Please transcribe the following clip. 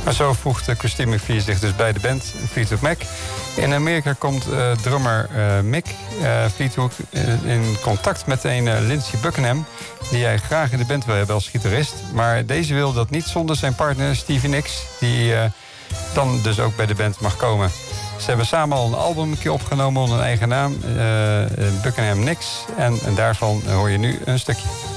Maar zo voegt Christine McVie zich dus bij de band Fleetwood Mac. In Amerika komt drummer Mick Fleetwood in contact met een Lindsey Buckingham, die hij graag in de band wil hebben als gitarist. Maar deze wil dat niet zonder zijn partner Stevie Nicks, die dan dus ook bij de band mag komen. Ze hebben samen al een albumje opgenomen onder een eigen naam, Buckingham Nicks. En daarvan hoor je nu een stukje.